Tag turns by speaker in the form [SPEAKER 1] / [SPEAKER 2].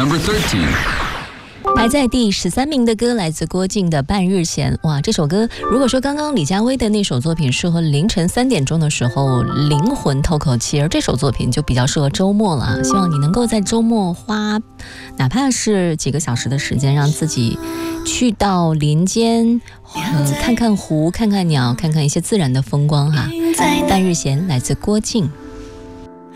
[SPEAKER 1] Number 13.
[SPEAKER 2] 排在第13名的歌来自郭靖的《半日闲》。哇，这首歌如果说刚刚李佳薇的那首作品适合凌晨3点钟的时候灵魂透口气，而这首作品就比较适合周末了。希望你能够在周末花哪怕是几个小时的时间，让自己去到林间，看看湖，看看鸟，看看一些自然的风光哈。《半日闲》来自郭靖。